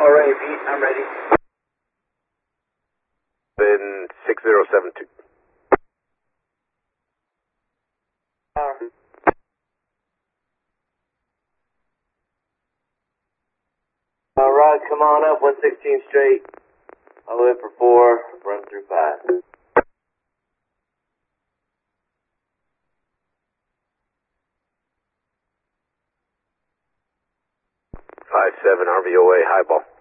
All right, Pete, I'm ready. Then 6072. All right, come on up, 116 straight. All the way for 4, run through 5. 57 RVOA, highball.